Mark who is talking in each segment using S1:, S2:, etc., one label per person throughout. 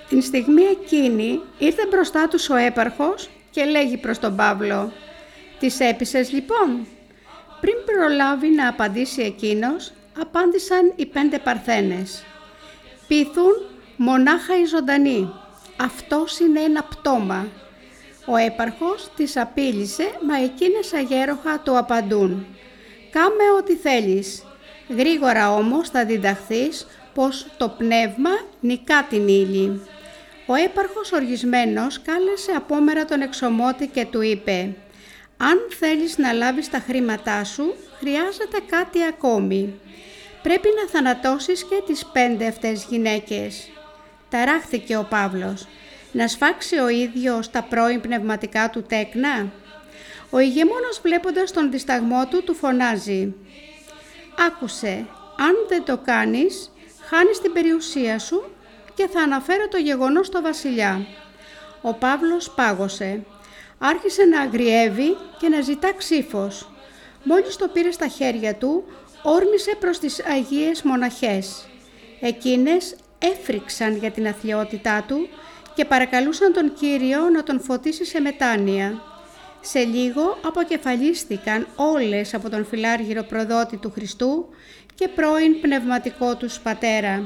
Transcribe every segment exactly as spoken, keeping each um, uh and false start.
S1: Την στιγμή εκείνη ήρθε μπροστά τους ο έπαρχος και λέγει προς τον Παύλο «Τις έπεισες λοιπόν?» Πριν προλάβει να απαντήσει εκείνος, απάντησαν οι πέντε παρθένες. «Πείθουν μονάχα οι ζωντανοί. Αυτός είναι ένα πτώμα». Ο έπαρχος τις απείλησε, μα εκείνες αγέροχα του απαντούν «Κάμε ό,τι θέλεις. Γρήγορα όμως θα διδαχθείς πως το πνεύμα νικά την ύλη». Ο έπαρχος οργισμένος κάλεσε απόμερα τον εξωμότη και του είπε «Αν θέλεις να λάβεις τα χρήματά σου, χρειάζεται κάτι ακόμη. Πρέπει να θανατώσεις και τις πέντε αυτές γυναίκες». Ταράχθηκε ο Παύλος. Να σφάξει ο ίδιος τα πρώην πνευματικά του τέκνα. Ο ηγεμόνας βλέποντας τον δισταγμό του, του φωνάζει «Άκουσε, αν δεν το κάνεις, χάνεις την περιουσία σου και θα αναφέρω το γεγονός στο βασιλιά». Ο Παύλος πάγωσε. Άρχισε να αγριεύει και να ζητά ξύφος. Μόλις το πήρε στα χέρια του, όρμησε προς τις Αγίες Μοναχές. Εκείνες έφρυξαν για την αθλιότητά του και παρακαλούσαν τον Κύριο να τον φωτίσει σε μετάνοια. Σε λίγο αποκεφαλίστηκαν όλες από τον φιλάργυρο προδότη του Χριστού και πρώην πνευματικό τους πατέρα.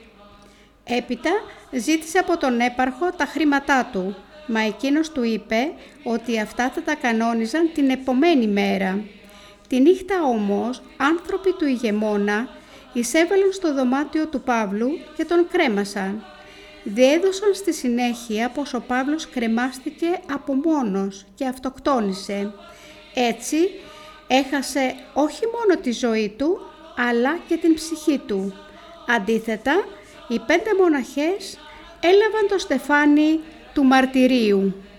S1: Έπειτα ζήτησε από τον έπαρχο τα χρήματά του, μα εκείνος του είπε ότι αυτά θα τα κανόνιζαν την επομένη μέρα. Τη νύχτα όμως άνθρωποι του ηγεμόνα εισέβαλαν στο δωμάτιο του Παύλου και τον κρέμασαν. Διέδωσαν στη συνέχεια πως ο Παύλος κρεμάστηκε από μόνος και αυτοκτόνησε. Έτσι έχασε όχι μόνο τη ζωή του, αλλά και την ψυχή του. Αντίθετα, οι πέντε μοναχές έλαβαν το στεφάνι του μαρτυρίου.